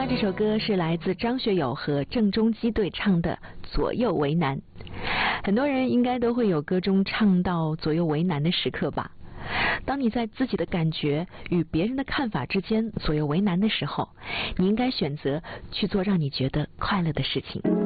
这首歌是来自张学友和郑中基对唱的《左右为难》。很多人应该都会有歌中唱到左右为难的时刻吧。当你在自己的感觉与别人的看法之间左右为难的时候，你应该选择去做让你觉得快乐的事情。